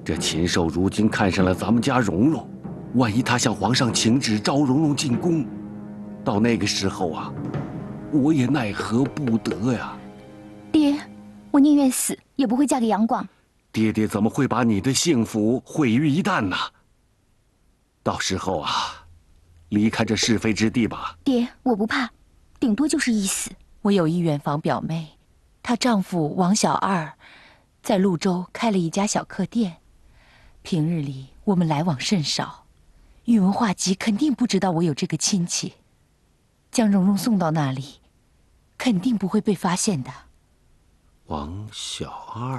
这禽兽如今看上了咱们家蓉蓉，万一他向皇上请旨招蓉蓉进宫，到那个时候啊，我也奈何不得呀。 爹，我宁愿死，也不会嫁给杨广。 爹爹怎么会把你的幸福毁于一旦呢？到时候啊，离开这是非之地吧。 爹，我不怕，顶多就是一死。 我有一远房表妹，她丈夫王小二在潞州开了一家小客店，平日里我们来往甚少，宇文化及肯定不知道我有这个亲戚，将蓉蓉送到那里，肯定不会被发现的。 王小二，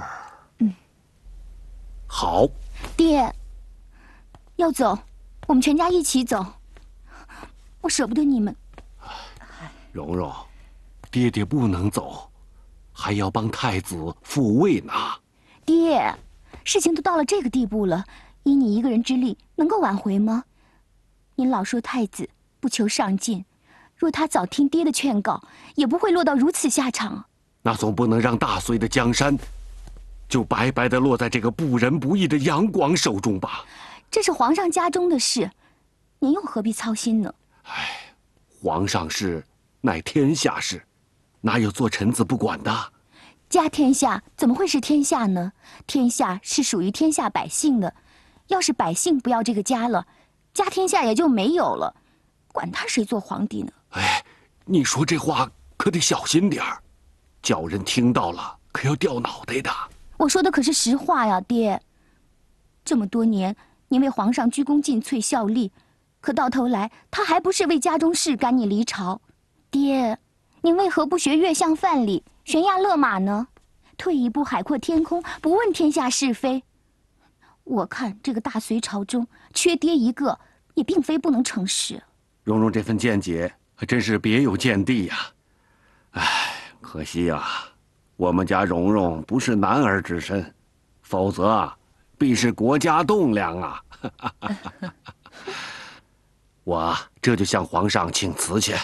好。 爹，要走，我们全家一起走。我舍不得你们。 蓉蓉，爹爹不能走，还要帮太子复位呢。 爹，事情都到了这个地步了，以你一个人之力，能够挽回吗？您老说太子不求上进，若他早听爹的劝告，也不会落到如此下场。 那总不能让大隋的江山就白白的落在这个不仁不义的杨广手中吧？ 这是皇上家中的事，您又何必操心呢？ 唉，皇上事乃天下事，哪有做臣子不管的？ 家天下怎么会是天下呢？天下是属于天下百姓的，要是百姓不要这个家了，家天下也就没有了，管他谁做皇帝呢？ 哎，你说这话可得小心点儿，叫人听到了可要掉脑袋的。 我说的可是实话呀，爹。这么多年，您为皇上鞠躬尽瘁效力，可到头来他还不是为家中事赶你离朝？爹，您为何不学月相范蠡，悬崖勒马呢？退一步海阔天空，不问天下是非。我看这个大隋朝中缺爹一个，也并非不能成事。 蓉蓉这份见解还真是别有见地呀。唉，可惜呀，我们家蓉蓉不是男儿之身，否则啊，必是国家栋梁啊。我这就向皇上请辞去。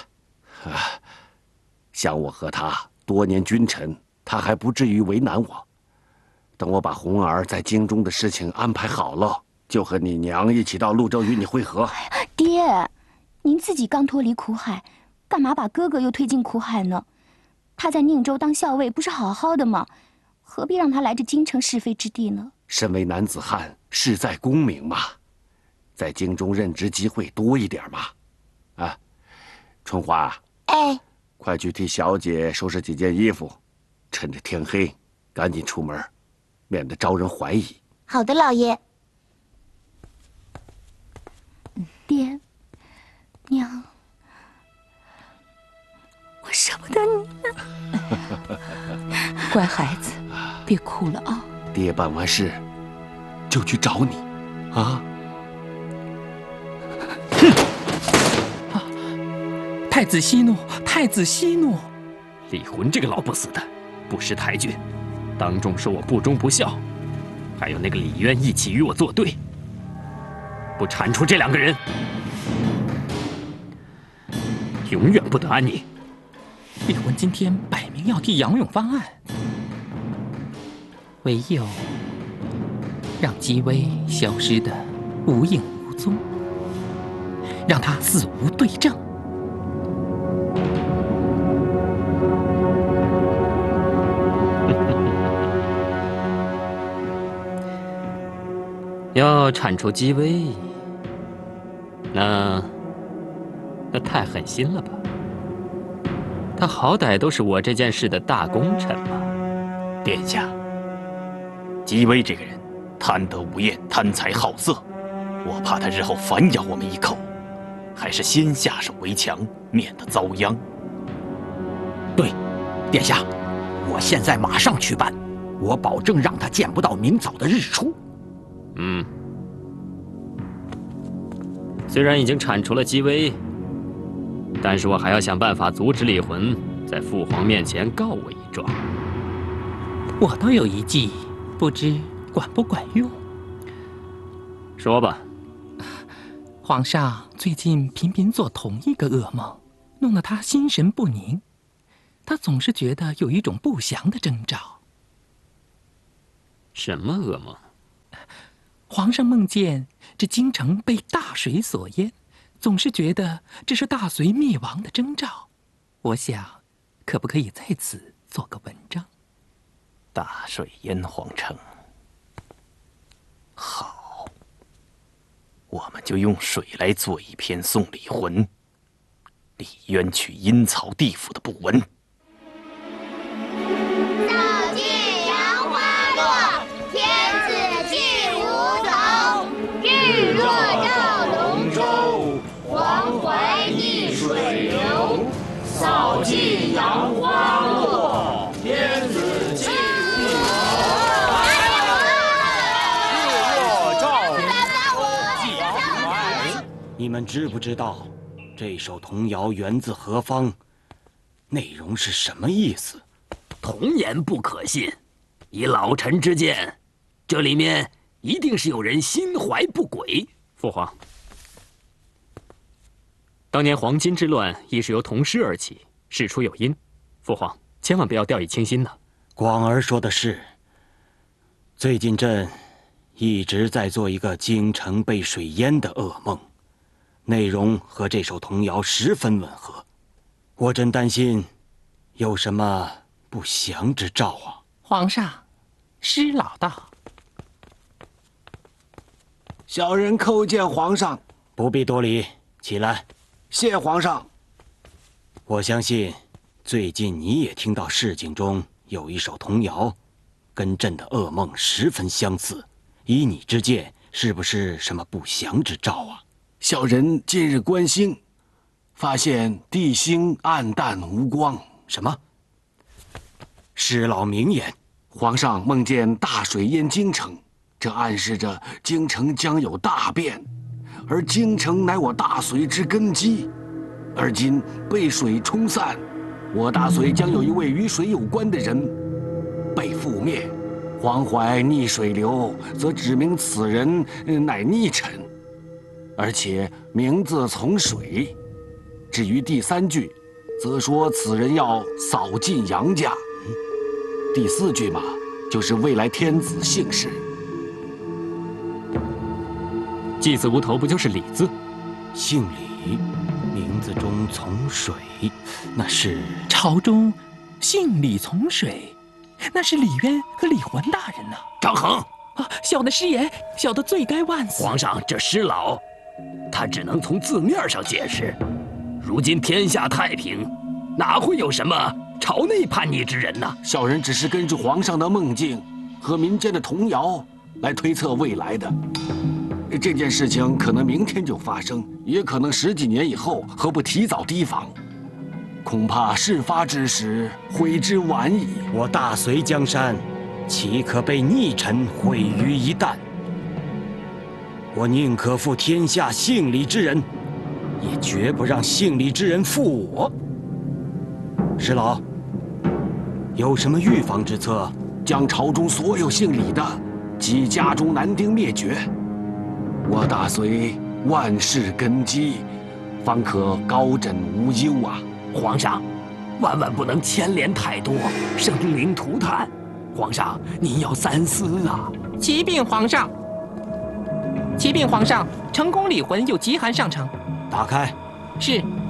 像我和他多年君臣，他还不至于为难我。等我把红儿在京中的事情安排好了，就和你娘一起到潞州与你会合。 爹，您自己刚脱离苦海，干嘛把哥哥又推进苦海呢？他在宁州当校尉不是好好的吗？何必让他来这京城是非之地呢？ 身为男子汉，事在功名嘛，在京中任职机会多一点嘛。啊，春花， 哎， 快去替小姐收拾几件衣服，趁着天黑赶紧出门，免得招人怀疑。 好的，老爷。爹，娘，我舍不得你。 乖孩子，别哭了啊！ 爹办完事就去找你，啊！ 太子息怒，太子息怒！ 李浑这个老不死的，不识抬举，当众说我不忠不孝，还有那个李渊一起与我作对，不铲除这两个人，永远不得安宁。 李浑今天摆明要替杨勇翻案，唯有让姬薇消失得无影无踪，让他死无对证。 要铲除姬薇，那太狠心了吧？他好歹都是我这件事的大功臣嘛。 殿下，姬薇这个人贪得无厌，贪财好色，我怕他日后反咬我们一口，还是先下手为强，免得遭殃。 对，殿下，我现在马上去办，我保证让他见不到明早的日出。 虽然已经铲除了姬薇，但是我还要想办法阻止李浑在父皇面前告我一状。 我倒有一计，不知管不管用。 说吧。 皇上最近频频做同一个噩梦，弄得他心神不宁。他总是觉得有一种不祥的征兆。 什么噩梦？ 皇上梦见这京城被大水所淹，总是觉得这是大隋灭亡的征兆。我想，可不可以在此做个文章？ 大水淹皇城。好，我们就用水来做一篇送李魂、李渊去阴曹地府的布文。 扫尽杨花落，天子去梧桐。日落照龙舟，黄淮逆水流。扫尽杨花落，天子去梧桐。 日落照龙舟，杨淮。 你们知不知道这首童谣源自何方？内容是什么意思？ 童言不可信，以老臣之见，这里面一定是有人心怀不轨。 父皇，当年黄巾之乱亦是由童诗而起，事出有因。父皇千万不要掉以轻心呐。 广儿说的是，最近朕一直在做一个京城被水淹的噩梦，内容和这首童谣十分吻合。我真担心有什么不祥之兆啊！ 皇上，施老道。 小人叩见皇上。 不必多礼，起来。 谢皇上。 我相信，最近你也听到市井中有一首童谣，跟朕的噩梦十分相似。依你之见，是不是什么不祥之兆啊？ 小人近日观星，发现地星暗淡无光。 什么？施老明言， 皇上梦见大水淹京城，这暗示着京城将有大变，而京城乃我大隋之根基，而今被水冲散，我大隋将有一位与水有关的人被覆灭。黄淮逆水流，则指明此人乃逆臣，而且名字从水。至于第3句，则说此人要扫尽杨家。第4句嘛，就是未来天子姓氏。 祭祀无头不就是李字？ 姓李，名字中从水，那是朝中姓李从水，那是李渊和李环大人呐。 张衡啊，小的失言，小的罪该万死。 皇上，这施老，他只能从字面上解释。如今天下太平，哪会有什么朝内叛逆之人呢？ 小人只是根据皇上的梦境和民间的童谣来推测未来的。这件事情可能明天就发生，也可能10几年以后，何不提早提防？恐怕事发之时，悔之晚矣。 我大隋江山，岂可被逆臣毁于一旦？我宁可负天下姓李之人，也绝不让姓李之人负我。施老，有什么预防之策？ 将朝中所有姓李的及家中男丁灭绝。我大隋万世根基，方可高枕无忧啊！ 皇上，万万不能牵连太多，生灵涂炭。皇上，您要三思啊！ 启禀皇上，启禀皇上，成功李魂有急函上呈。 打开。 是。